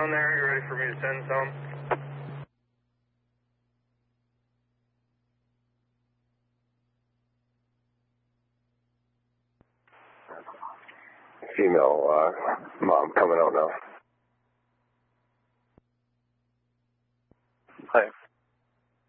On there, you ready for me to send some? Female mom coming out now. Hi.